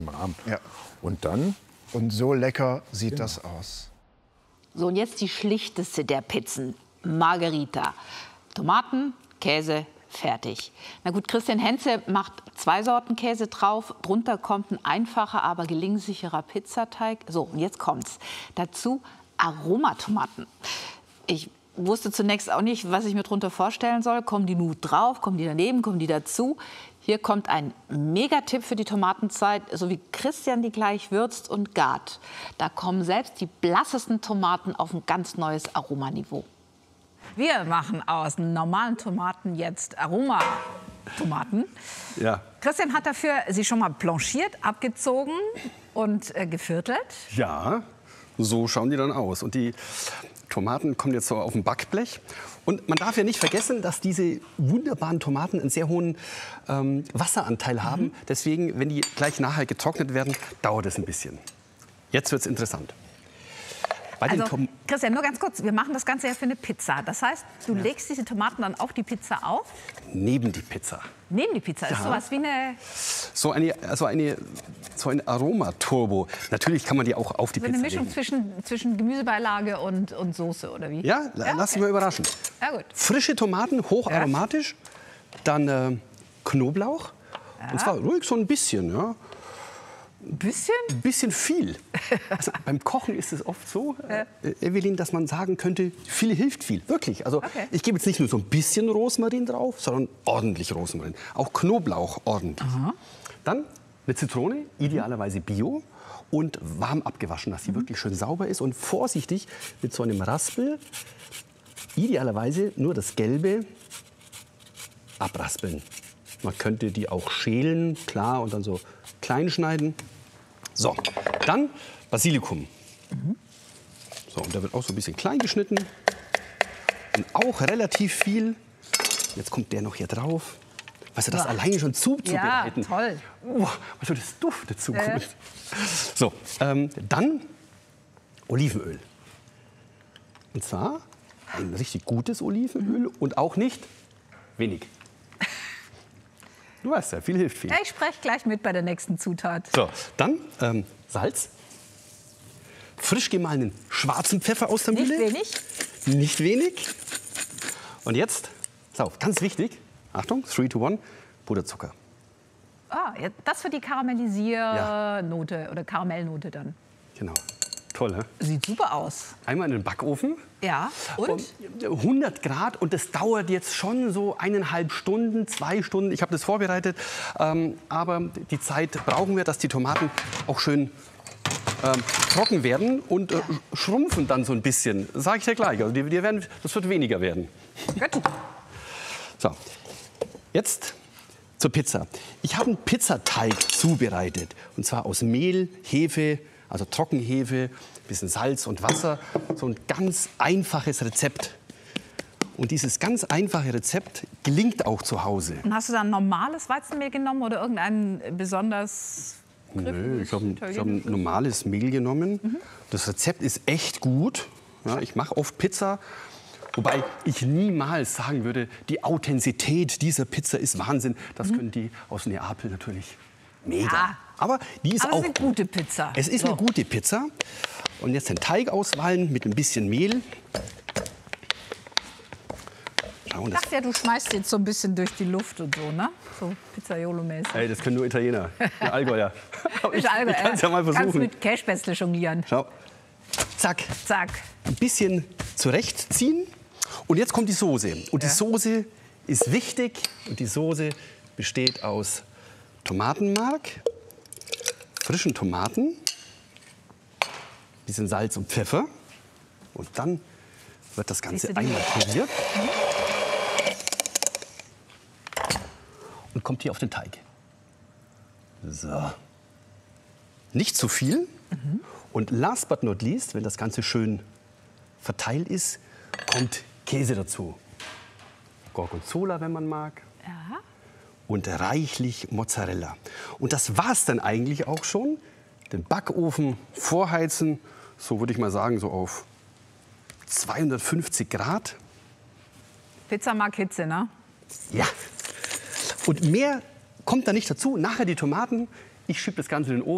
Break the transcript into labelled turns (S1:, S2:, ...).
S1: Rahmen.
S2: Ja.
S1: Und dann?
S2: Und so lecker sieht das aus.
S3: So, und jetzt die schlichteste der Pizzen, Margherita. Tomaten, Käse, fertig. Na gut, Christian Henze macht 2 Sorten Käse drauf. Drunter kommt ein einfacher, aber gelingsicherer Pizzateig. So, und jetzt kommt's. Dazu Aromatomaten. Ich wusste zunächst auch nicht, was ich mir darunter vorstellen soll. Kommen die nur drauf, kommen die daneben, kommen die dazu? Hier kommt ein Megatipp für die Tomatenzeit, so wie Christian die gleich würzt und gart. Da kommen selbst die blassesten Tomaten auf ein ganz neues Aromaniveau. Wir machen aus normalen Tomaten jetzt Aromatomaten.
S4: Ja.
S3: Christian hat dafür sie schon mal blanchiert, abgezogen und geviertelt.
S4: Ja, so schauen die dann aus. Und die Tomaten kommen jetzt so auf ein Backblech. Und man darf ja nicht vergessen, dass diese wunderbaren Tomaten einen sehr hohen Wasseranteil haben. Deswegen, wenn die gleich nachher getrocknet werden, dauert es ein bisschen. Jetzt wird es interessant.
S3: Also, Christian, nur ganz kurz, wir machen das Ganze ja für eine Pizza. Das heißt, du legst diese Tomaten dann auf die Pizza auf?
S4: Neben die Pizza.
S3: Neben die Pizza?
S4: Ja.
S3: Ist sowas wie eine...
S4: So ein Aromaturbo. Natürlich kann man die auch auf die
S3: So
S4: Pizza
S3: eine Mischung
S4: legen.
S3: zwischen Gemüsebeilage und Soße, oder wie?
S4: Ja, lass dich mal überraschen.
S3: Ja, gut.
S4: Frische Tomaten, hocharomatisch. Dann Knoblauch. Und zwar ruhig so ein bisschen, ja.
S3: Ein bisschen?
S4: Ein bisschen viel. Also beim Kochen ist es oft so, Evelyn, dass man sagen könnte, viel hilft viel. Wirklich. Also ich gebe jetzt nicht nur so ein bisschen Rosmarin drauf, sondern ordentlich Rosmarin. Auch Knoblauch ordentlich.
S3: Aha.
S4: Dann eine Zitrone, idealerweise Bio. Und warm abgewaschen, dass sie wirklich schön sauber ist. Und vorsichtig mit so einem Raspel, idealerweise nur das Gelbe, abraspeln. Man könnte die auch schälen, klar, und dann so klein schneiden. So, dann Basilikum. So, und der wird auch so ein bisschen klein geschnitten. Und auch relativ viel. Jetzt kommt der noch hier drauf. Weißt du, das alleine schon zuzubereiten.
S3: Ja, toll.
S4: Was so das duftet so gut. So, dann Olivenöl. Und zwar ein richtig gutes Olivenöl und auch nicht wenig. Du weißt ja, viel hilft viel.
S3: Ja, ich spreche gleich mit bei der nächsten Zutat.
S4: So, dann Salz, frisch gemahlenen schwarzen Pfeffer aus der Mühle.
S3: Nicht wenig?
S4: Nicht wenig. Und jetzt, pass auf, ganz wichtig, Achtung, 3, 2, 1, Puderzucker.
S3: Ah, ja, das für die Karamellisier-Note oder Karamellnote dann.
S4: Genau. Toll, ne?
S3: Sieht super aus.
S4: Einmal in den Backofen.
S3: Ja, und?
S4: 100 Grad und das dauert jetzt schon so 1,5 Stunden, 2 Stunden. Ich habe das vorbereitet, aber die Zeit brauchen wir, dass die Tomaten auch schön trocken werden und schrumpfen dann so ein bisschen. Sage ich dir gleich. Also das wird weniger werden.
S3: Gut.
S4: So, jetzt zur Pizza. Ich habe einen Pizzateig zubereitet und zwar aus Mehl, Hefe, also Trockenhefe, ein bisschen Salz und Wasser. So ein ganz einfaches Rezept. Und dieses ganz einfache Rezept gelingt auch zu Hause.
S3: Und hast du dann normales Weizenmehl genommen oder irgendein besonders...
S4: Nö, ich hab ein normales Mehl genommen. Das Rezept ist echt gut. Ja, ich mache oft Pizza. Wobei ich niemals sagen würde, die Authentizität dieser Pizza ist Wahnsinn. Das können die aus Neapel natürlich mega.
S3: Ja.
S4: Aber die ist
S3: Aber
S4: auch
S3: es ist eine gute Pizza.
S4: Es ist eine gute Pizza. Und jetzt den Teig auswahlen mit ein bisschen Mehl. Schauen,
S3: Ich dachte ja, du schmeißt jetzt so ein bisschen durch die Luft und so, ne? So Pizzaiolo-mäßig.
S4: Ey, das können nur Italiener. Der Allgäuer. Ich kann es ja mal
S3: Kannst
S4: versuchen.
S3: mit Käsespätzle jonglieren.
S4: Schau. Zack.
S3: Zack.
S4: Ein bisschen zurechtziehen. Und jetzt kommt die Soße. Und die Soße ist wichtig. Und die Soße besteht aus Tomatenmark, frischen Tomaten, bisschen Salz und Pfeffer. Und dann wird das Ganze einmal püriert. Und kommt hier auf den Teig. So. Nicht zu viel. Und last but not least, wenn das Ganze schön verteilt ist, kommt Käse dazu. Gorgonzola, wenn man mag.
S3: Ja.
S4: Und reichlich Mozzarella. Und das war's dann eigentlich auch schon. Den Backofen vorheizen, so würde ich mal sagen, so auf 250 Grad.
S3: Pizza mag Hitze, ne?
S4: Ja. Und mehr kommt da nicht dazu. Nachher die Tomaten. Ich schiebe das Ganze in den Ofen.